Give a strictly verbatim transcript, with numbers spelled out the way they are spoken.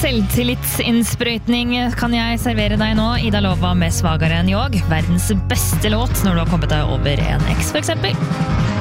selvtillitsinnsprøytning kan jeg servere deg nå. Ida Lova med Svagare enn jag. Verdens beste låt når du har kommet deg over en X, for eksempel.